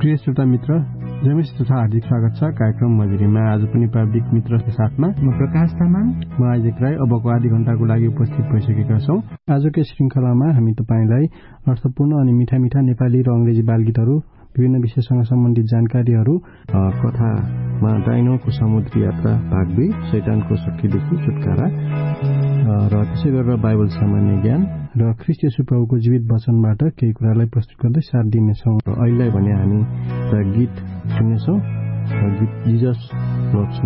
प्रिय श्रोता मित्र, जमेश तथा हार्दिक स्वागत छ कार्यक्रम मजुरीमा। आज पनि प्राविधिक मित्रको साथमा म प्रकाश तामाङ, म आइजेक राई अबको आधी घण्टाको लागि उपस्थित भइसकेका छौं। आजको श्रृंखलामा हामी तपाईलाई अर्थपूर्ण अनि मिठा मिठा नेपाली र अंग्रेजी बालगीतहरू, विभिन्न विषयसँग सम्बन्धित जानकारीहरू, कथामा डाइनोको समुद्री यात्रा भाग 2, शैतानको शक्तिदेखि छुटकारा र त्यसै गरेर बाइबल सामान्य ज्ञान र ख्रीष्ट येशू प्रभुको जीवित वचनबाट केही कुरालाई प्रस्तुत गर्दै साथ दिनेछौँ। अहिले भने हामी गीत सुन्नेछौँ। गीत जिजस लोभ्स